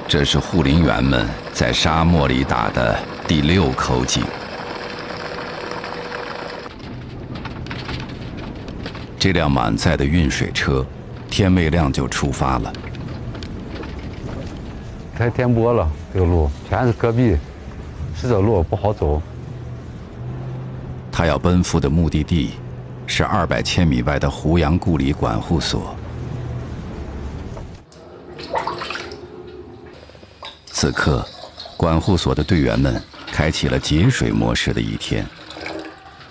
这是护林员们在沙漠里打的第6口井。这辆满载的运水车，天未亮就出发了。 太颠簸了，这个路全是戈壁，石子路不好走。 他要奔赴的目的地是200千米外的胡杨故里管护所。此刻，管护所的队员们开启了节水模式的一天。